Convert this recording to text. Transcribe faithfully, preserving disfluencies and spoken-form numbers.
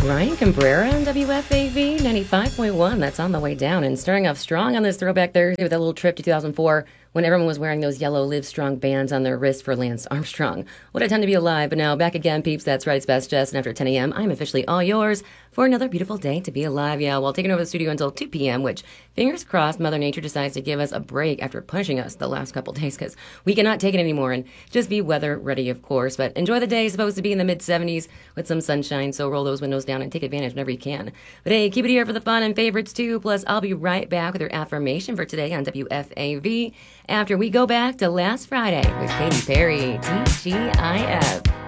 Ryan Cabrera on W F A V ninety-five point one. That's on the way down. And starting off strong on this Throwback Thursday with a little trip to two thousand four when everyone was wearing those yellow Live Strong bands on their wrists for Lance Armstrong. What a time to be alive. But now back again, peeps. That's right. It's Best Jess. And after ten a.m., I'm officially all yours for another beautiful day to be alive. Yeah, while taking over the studio until two p.m., which, fingers crossed, Mother Nature decides to give us a break after punishing us the last couple days because we cannot take it anymore. And just be weather ready, of course. But enjoy the day. It's supposed to be in the mid seventies with some sunshine. So roll those windows down and take advantage whenever you can. But hey, keep it here for the fun and favorites too. Plus, I'll be right back with your affirmation for today on W F A V after we go back to last Friday with Katy Perry, T G I F.